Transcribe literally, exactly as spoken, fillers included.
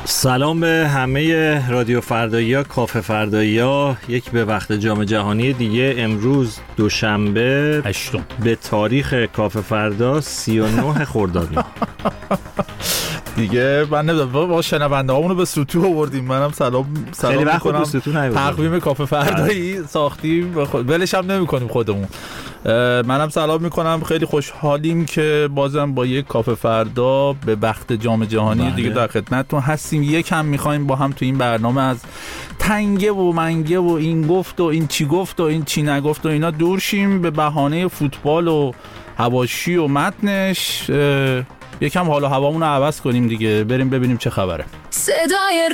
سلام به همه رادیو فردایی‌ها، کافه فردایی‌ها. یک به وقت جام جهانی دیگه. امروز دوشنبه هشتم به تاریخ کافه فردا سی و نه خرداد ماه. دیگه من نمیدونم با شنونده هامونو به سطوح آوردیم. منم سلام سلام خیلی وقت میکنم. تقویم کافه فردایی ساختیم، ولش هم نمی‌کنیم خودمون. منم سلام میکنم. خیلی خوشحالیم که بازم با یک کافه فردا به وقت جام جهانی بله. دیگه در خدمتتون هستیم. یکم میخوایم با هم تو این برنامه از تنگه و منگه و این گفت و این چی گفت و این چی نگفت و اینا دور شیم، به بهانه فوتبال و حواشی و متنش یکم حال و هوامون رو عوض کنیم دیگه، بریم ببینیم چه خبره. صدای